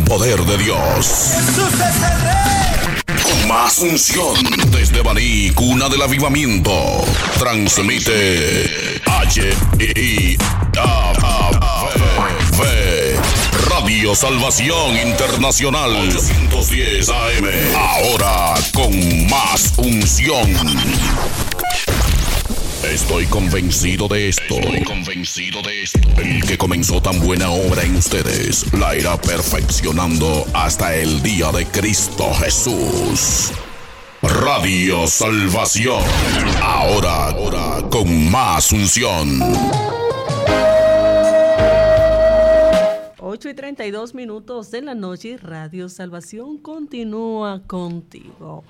con poder de Dios. Jesús es el Rey. Con más unción desde Baní, cuna del avivamiento. Transmite HIAV Radio Salvación Internacional 810 AM. Ahora con más unción. Estoy convencido de esto. El que comenzó tan buena obra en ustedes la irá perfeccionando hasta el día de Cristo Jesús. Radio Salvación. Ahora con más unción. 8:32 de la noche, Radio Salvación continúa contigo.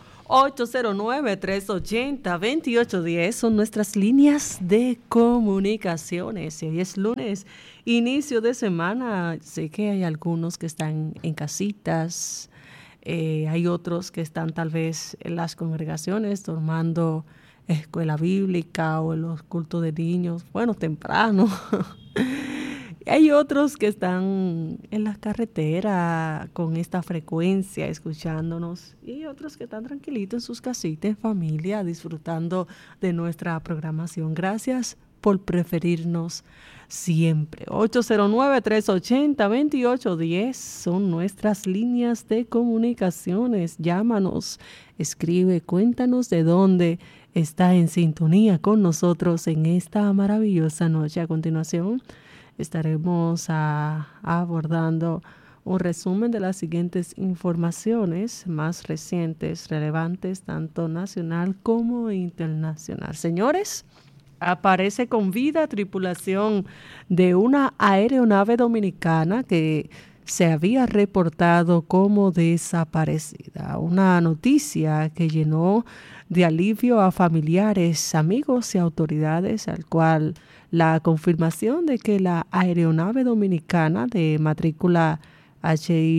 809-380-2810 son nuestras líneas de comunicaciones. Y hoy es lunes, inicio de semana. Sé que hay algunos que están en casitas, hay otros que están tal vez en las congregaciones tomando escuela bíblica o en los cultos de niños, bueno, temprano. Hay otros que están en la carretera con esta frecuencia escuchándonos y otros que están tranquilitos en sus casitas, en familia, disfrutando de nuestra programación. Gracias por preferirnos siempre. 809-380-2810 son nuestras líneas de comunicaciones. Llámanos, escribe, cuéntanos de dónde está en sintonía con nosotros en esta maravillosa noche. A continuación, estaremos abordando un resumen de las siguientes informaciones más recientes, relevantes, tanto nacional como internacional. Señores, aparece con vida tripulación de una aeronave dominicana que se había reportado como desaparecida. Una noticia que llenó de alivio a familiares, amigos y autoridades, al cual la confirmación de que la aeronave dominicana de matrícula HI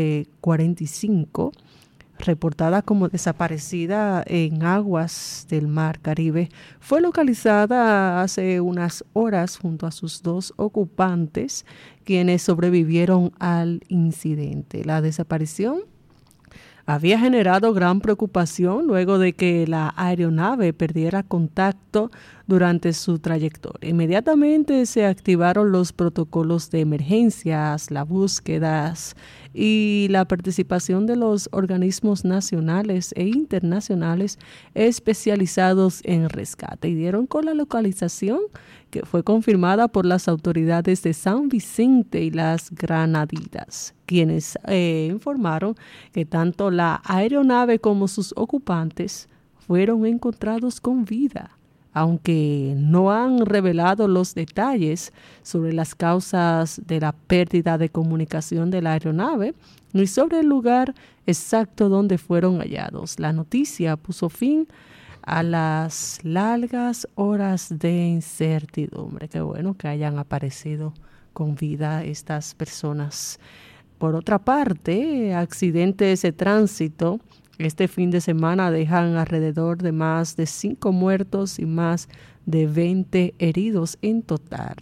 1145, reportada como desaparecida en aguas del Mar Caribe, fue localizada hace unas horas junto a sus dos ocupantes, quienes sobrevivieron al incidente. La desaparición había generado gran preocupación luego de que la aeronave perdiera contacto durante su trayectoria. Inmediatamente se activaron los protocolos de emergencias, las búsquedas y la participación de los organismos nacionales e internacionales especializados en rescate, y dieron con la localización que fue confirmada por las autoridades de San Vicente y las Granadinas, quienes informaron que tanto la aeronave como sus ocupantes fueron encontrados con vida, aunque no han revelado los detalles sobre las causas de la pérdida de comunicación de la aeronave ni sobre el lugar exacto donde fueron hallados. La noticia puso fin a las largas horas de incertidumbre. Qué bueno que hayan aparecido con vida estas personas. Por otra parte, accidentes de tránsito este fin de semana dejan alrededor de más de 5 muertos y más de 20 heridos en total.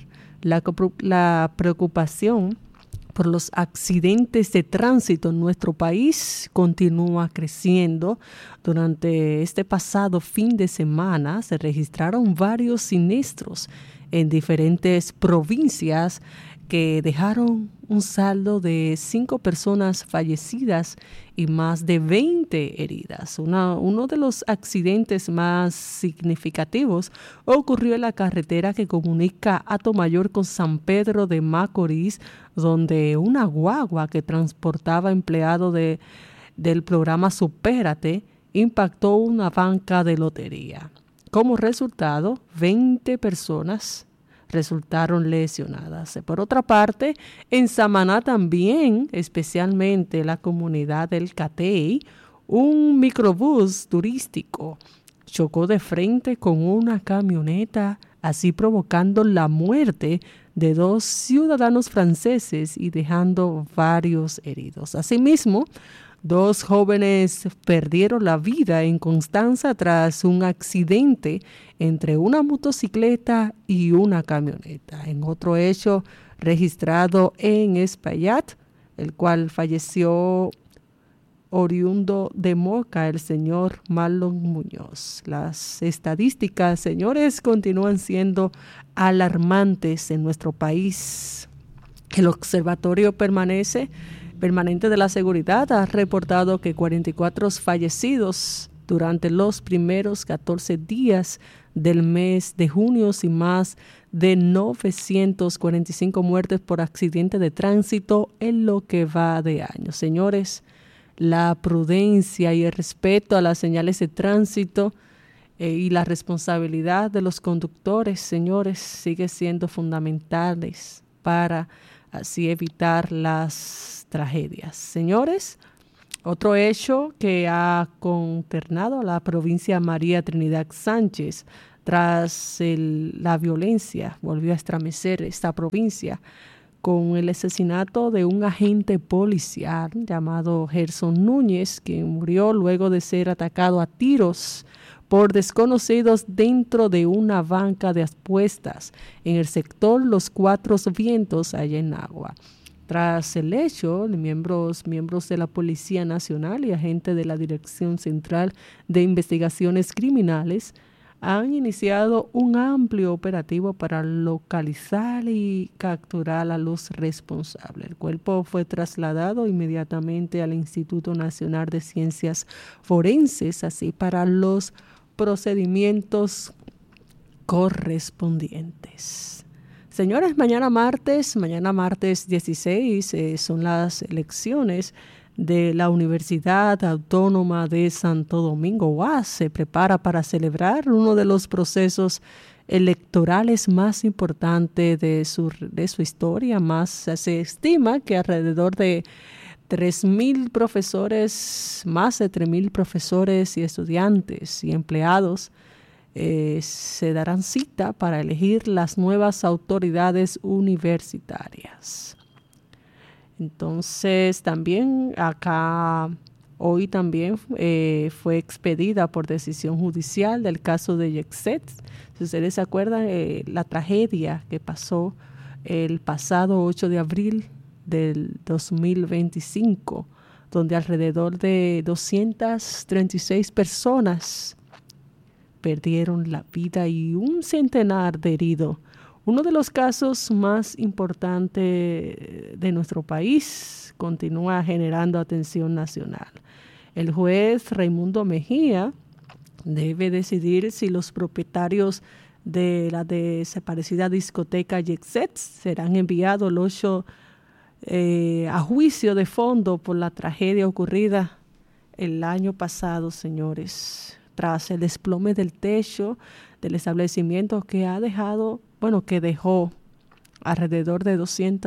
La preocupación por los accidentes de tránsito en nuestro país continúa creciendo. Durante este pasado fin de semana se registraron varios siniestros en diferentes provincias que dejaron un saldo de 5 personas fallecidas y más de 20 heridas. Uno de los accidentes más significativos ocurrió en la carretera que comunica Atomayor con San Pedro de Macorís, donde una guagua que transportaba empleados del programa Supérate impactó una banca de lotería. Como resultado, 20 personas resultaron lesionadas. Por otra parte, en Samaná también, especialmente la comunidad del Catey, un microbús turístico chocó de frente con una camioneta, así provocando la muerte de 2 ciudadanos franceses y dejando varios heridos. Asimismo, 2 jóvenes perdieron la vida en Constanza tras un accidente entre una motocicleta y una camioneta. En otro hecho registrado en Espaillat, el cual falleció oriundo de Moca, el señor Marlon Muñoz. Las estadísticas, señores, continúan siendo alarmantes en nuestro país. El Observatorio Permanente de la Seguridad ha reportado que 44 fallecidos durante los primeros 14 días del mes de junio y más de 945 muertes por accidente de tránsito en lo que va de año. Señores, la prudencia y el respeto a las señales de tránsito y la responsabilidad de los conductores, señores, sigue siendo fundamentales para así evitar las tragedias. Señores, otro hecho que ha consternado a la provincia María Trinidad Sánchez tras la violencia, volvió a estremecer esta provincia con el asesinato de un agente policial llamado Gerson Núñez, que murió luego de ser atacado a tiros por desconocidos dentro de una banca de apuestas en el sector Los Cuatro Vientos, allá en Agua. Tras el hecho, miembros de la Policía Nacional y agentes de la Dirección Central de Investigaciones Criminales han iniciado un amplio operativo para localizar y capturar a los responsables. El cuerpo fue trasladado inmediatamente al Instituto Nacional de Ciencias Forenses, así para los procedimientos correspondientes. Señores, mañana martes 16 son las elecciones de la Universidad Autónoma de Santo Domingo, UAS. Se prepara para celebrar uno de los procesos electorales más importantes de su historia. Se estima que alrededor de 3,000 profesores, más de 3,000 profesores y estudiantes y empleados se darán cita para elegir las nuevas autoridades universitarias. Entonces, también hoy también fue expedida por decisión judicial del caso de Yexet. Si ustedes se acuerdan, la tragedia que pasó el pasado 8 de abril del 2025, donde alrededor de 236 personas perdieron la vida y un centenar de heridos. Uno de los casos más importantes de nuestro país continúa generando atención nacional. El juez Raimundo Mejía debe decidir si los propietarios de la desaparecida discoteca Yexet serán enviados el 8 a juicio de fondo por la tragedia ocurrida el año pasado, señores, tras el desplome del techo del establecimiento que dejó alrededor de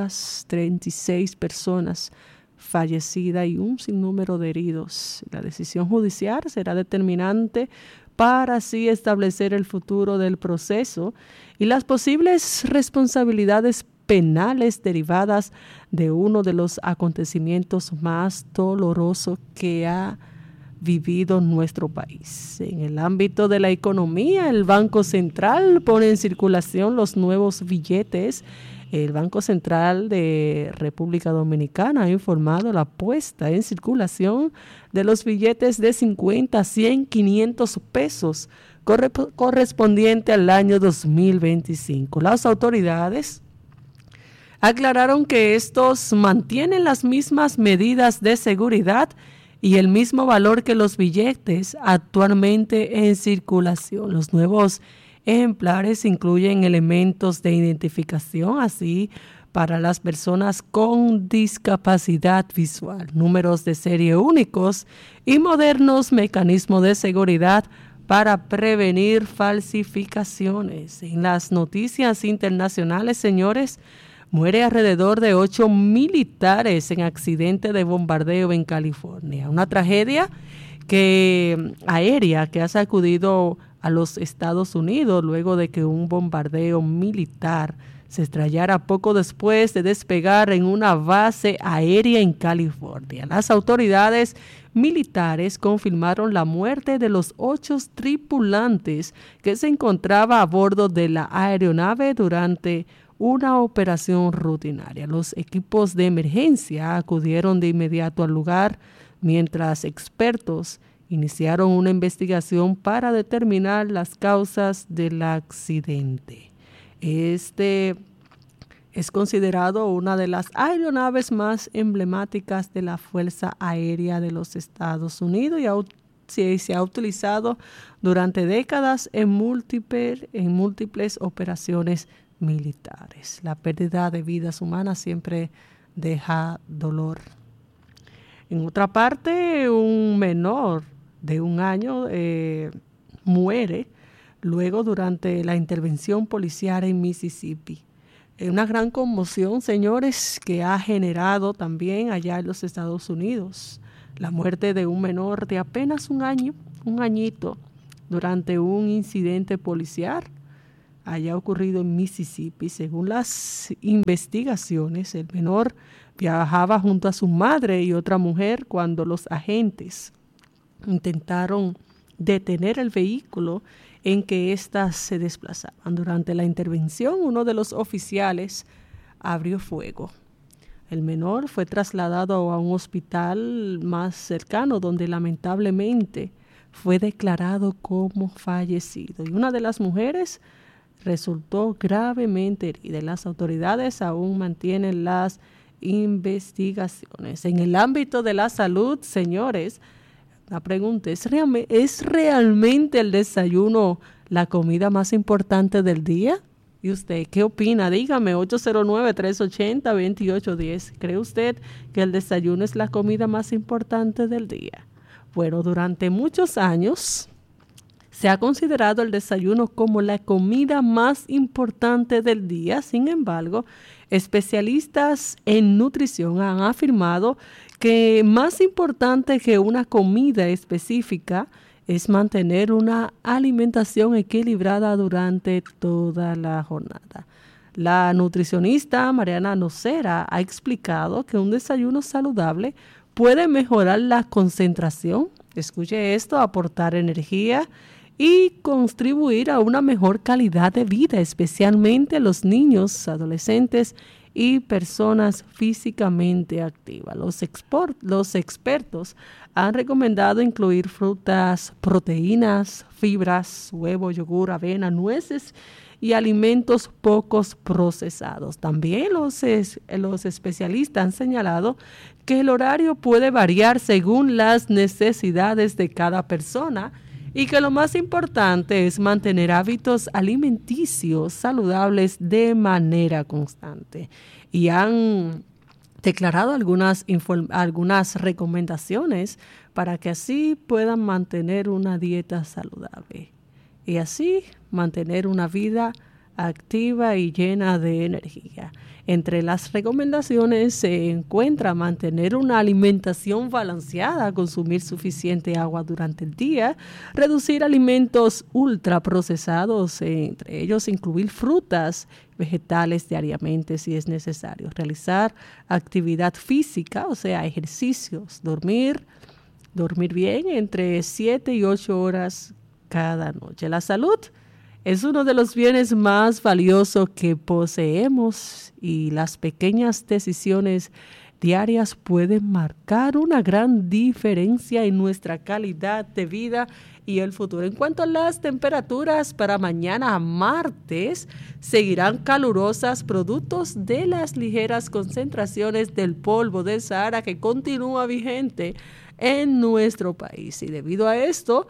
236 personas fallecidas y un sinnúmero de heridos. La decisión judicial será determinante para así establecer el futuro del proceso y las posibles responsabilidades penales derivadas de uno de los acontecimientos más dolorosos que ha vivido nuestro país. En el ámbito de la economía, el Banco Central pone en circulación los nuevos billetes. El Banco Central de República Dominicana ha informado la puesta en circulación de los billetes de 50, 100, 500 pesos correspondiente al año 2025. Las autoridades aclararon que estos mantienen las mismas medidas de seguridad y el mismo valor que los billetes actualmente en circulación. Los nuevos ejemplares incluyen elementos de identificación, así para las personas con discapacidad visual, números de serie únicos y modernos mecanismos de seguridad para prevenir falsificaciones. En las noticias internacionales, señores, muere alrededor de 8 militares en accidente de bombardeo en California. Una tragedia aérea que ha sacudido a los Estados Unidos luego de que un bombardeo militar se estrellara poco después de despegar en una base aérea en California. Las autoridades militares confirmaron la muerte de los 8 tripulantes que se encontraban a bordo de la aeronave durante una operación rutinaria. Los equipos de emergencia acudieron de inmediato al lugar, mientras expertos iniciaron una investigación para determinar las causas del accidente. Este es considerado una de las aeronaves más emblemáticas de la Fuerza Aérea de los Estados Unidos y se ha utilizado durante décadas en múltiples operaciones militares. La pérdida de vidas humanas siempre deja dolor. En otra parte, un menor de 1 año muere luego durante la intervención policial en Mississippi. Una gran conmoción, señores, que ha generado también allá en los Estados Unidos la muerte de un menor de apenas 1 añito, durante un incidente policial haya ocurrido en Mississippi. Según las investigaciones, el menor viajaba junto a su madre y otra mujer cuando los agentes intentaron detener el vehículo en que éstas se desplazaban. Durante la intervención, uno de los oficiales abrió fuego. El menor fue trasladado a un hospital más cercano, donde lamentablemente fue declarado como fallecido. Y una de las mujeres resultó gravemente herida. Las autoridades aún mantienen las investigaciones. En el ámbito de la salud, señores, la pregunta es ¿realmente el desayuno la comida más importante del día? ¿Y usted qué opina? Dígame, 809-380-2810. ¿Cree usted que el desayuno es la comida más importante del día? Bueno, durante muchos años se ha considerado el desayuno como la comida más importante del día. Sin embargo, especialistas en nutrición han afirmado que más importante que una comida específica es mantener una alimentación equilibrada durante toda la jornada. La nutricionista Mariana Nocera ha explicado que un desayuno saludable puede mejorar la concentración, escuche esto, aportar energía y contribuir a una mejor calidad de vida, especialmente los niños, adolescentes y personas físicamente activas. Los expertos han recomendado incluir frutas, proteínas, fibras, huevo, yogur, avena, nueces y alimentos pocos procesados. También los especialistas han señalado que el horario puede variar según las necesidades de cada persona y que lo más importante es mantener hábitos alimenticios saludables de manera constante. Y han declarado algunas recomendaciones para que así puedan mantener una dieta saludable y así mantener una vida activa y llena de energía. Entre las recomendaciones se encuentra mantener una alimentación balanceada, consumir suficiente agua durante el día, reducir alimentos ultraprocesados, entre ellos incluir frutas, vegetales diariamente si es necesario, realizar actividad física, o sea, ejercicios, dormir bien entre 7 y 8 horas cada noche. La salud es uno de los bienes más valiosos que poseemos y las pequeñas decisiones diarias pueden marcar una gran diferencia en nuestra calidad de vida y el futuro. En cuanto a las temperaturas para mañana martes, seguirán calurosas productos de las ligeras concentraciones del polvo del Sahara que continúa vigente en nuestro país. Y debido a esto,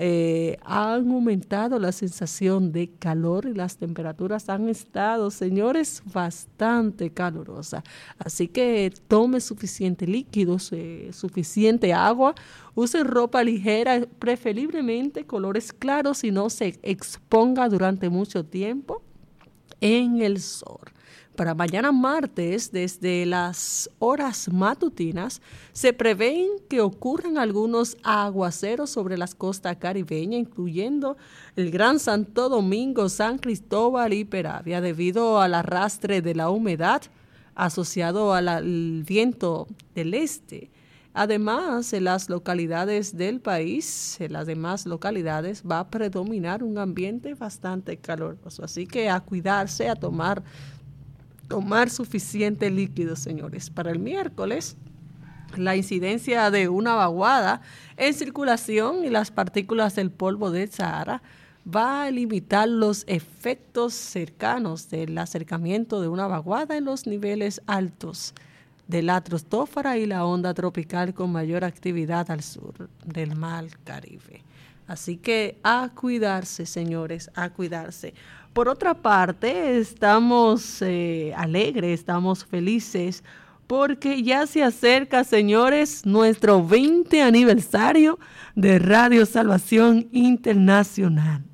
han aumentado la sensación de calor y las temperaturas han estado, señores, bastante calurosas. Así que tome suficiente líquidos, suficiente agua, use ropa ligera, preferiblemente colores claros y no se exponga durante mucho tiempo en el sol. Para mañana martes, desde las horas matutinas, se prevén que ocurran algunos aguaceros sobre las costas caribeñas, incluyendo el Gran Santo Domingo, San Cristóbal y Peravia, debido al arrastre de la humedad asociado al viento del este. Además, en las localidades del país, en las demás localidades, va a predominar un ambiente bastante caluroso. Así que a cuidarse, a tomar tomar suficiente líquido, señores. Para el miércoles, la incidencia de una vaguada en circulación y las partículas del polvo del Sahara va a limitar los efectos cercanos del acercamiento de una vaguada en los niveles altos de la troposfera y la onda tropical con mayor actividad al sur del Mar Caribe. Así que a cuidarse, señores, a cuidarse. Por otra parte, estamos alegres, estamos felices, porque ya se acerca, señores, nuestro 20 aniversario de Radio Salvación Internacional.